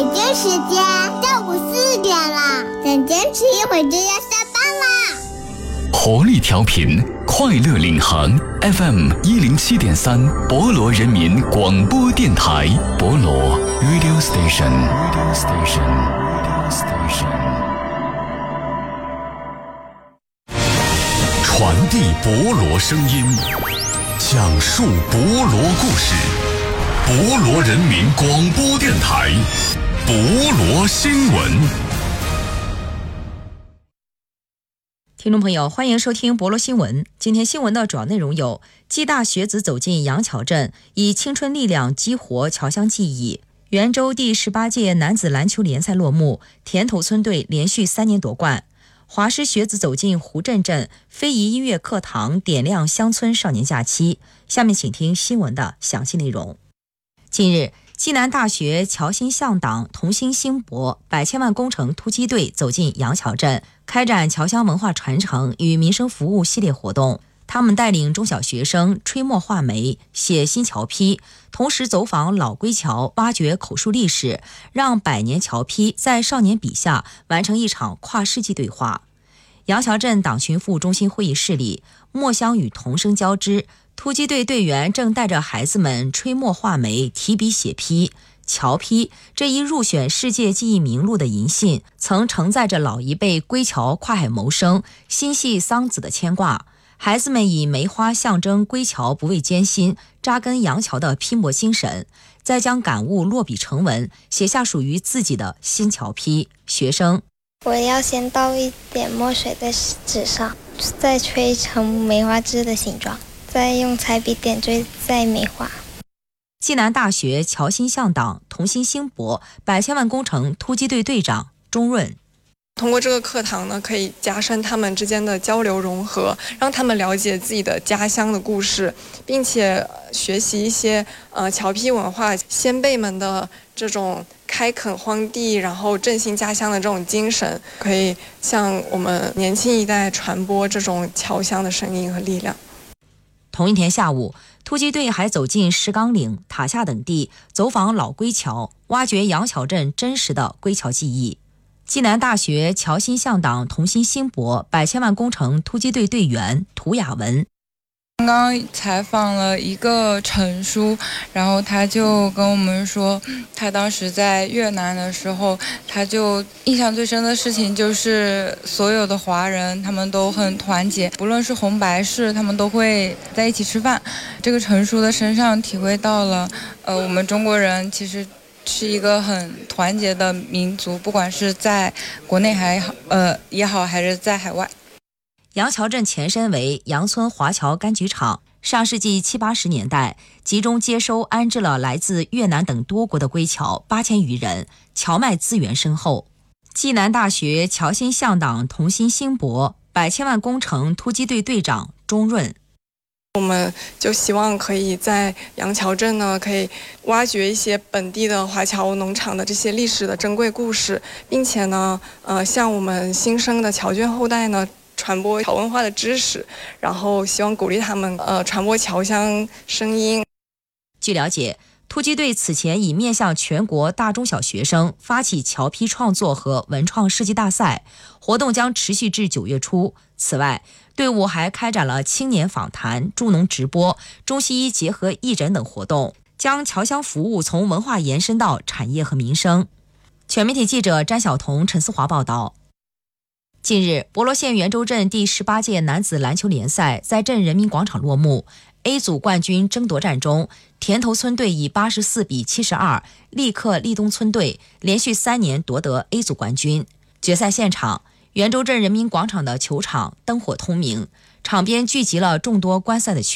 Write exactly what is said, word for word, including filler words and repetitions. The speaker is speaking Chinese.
北京时间上午四点了，再坚持一会儿就要下班啦。 活力调频，快乐领航 F M 一零七点三，博罗人民广播电台，博罗 Radio Station Radio Station Radio Station， 传递博罗声音，讲述博罗故事，博罗人民广播电台，博罗新闻。 听众朋友，欢迎收听博罗新闻。今天新闻的主要内容有：暨大学子走进杨桥镇，以青春力量激活侨乡记忆；袁州第十八届男子篮球联赛落幕，田头村队连续三年夺冠；华师学子走进湖镇镇，非遗音乐课堂点亮乡村少年假期。下面请听新闻的详细内容。近日，暨南大学侨新向党同心兴博百千万工程突击队走进杨桥镇，开展侨乡文化传承与民生服务系列活动。他们带领中小学生吹墨画眉、写新桥坯，同时走访老归桥，挖掘口述历史，让百年桥坯在少年笔下完成一场跨世纪对话。杨桥镇党群副中心会议室里，墨香与童声交织，突击队队员正带着孩子们吹墨画眉、提笔写坯。桥坯这一入选世界记忆名录的银杏，曾承载着老一辈归侨跨海谋生、心系桑梓的牵挂。孩子们以梅花象征归侨不畏艰辛、扎根杨桥的拼搏精神，再将感悟落笔成文，写下属于自己的新桥坯。学生： 我要先倒一点墨水在纸上，再吹成梅花枝的形状，再用彩笔点缀在梅花。 暨南大学侨新向党同心兴博百千万工程突击队队长钟润： 通过这个课堂呢，可以加深他们之间的交流融合，让他们了解自己的家乡的故事，并且学习一些呃侨坯文化先辈们的这种开垦荒地，然后振兴家乡的这种精神，可以向我们年轻一代传播这种侨乡的声音和力量。 同一天下午，突击队还走进石岗岭、塔下等地，走访老归侨，挖掘杨桥镇真实的归侨记忆。暨南大学侨新向党同心兴博百千万工程突击队队员涂雅文： 刚刚采访了一个陈叔，然后他就跟我们说，他当时在越南的时候，他就印象最深的事情就是所有的华人他们都很团结，不论是红白事，他们都会在一起吃饭。这个陈叔的身上体会到了，呃，我们中国人其实是一个很团结的民族，不管是在国内还好，呃也好，还是在海外。 杨桥镇前身为杨村华侨柑橘厂，上世纪七八十年代集中接收安置了来自越南等多国的归侨八千余人，侨脉资源深厚。暨南大学侨新向党同心兴博百千万工程突击队队长钟润： 我们就希望可以在杨桥镇呢，可以挖掘一些本地的华侨农场的这些历史的珍贵故事，并且呢，呃，向我们新生的侨眷后代呢，传播侨文化的知识，然后希望鼓励他们呃传播侨乡声音。 据了解，突击队此前已面向全国大中小学生发起侨坯创作和文创世纪大赛，活动将持续至九月初。此外，队伍还开展了青年访谈、助农直播、中西医结合义诊等活动，将侨乡服务从文化延伸到产业和民生。全媒体记者詹晓彤、陈思华报道。近日，博罗县袁州镇第十八届男子篮球联赛在镇人民广场落幕。A 组冠军争夺战中，田头村队以八十四比七十二力克立东村队，连续三年夺得 A 组冠军。决赛现场，袁州镇人民广场的球场灯火通明，场边聚集了众多观赛的群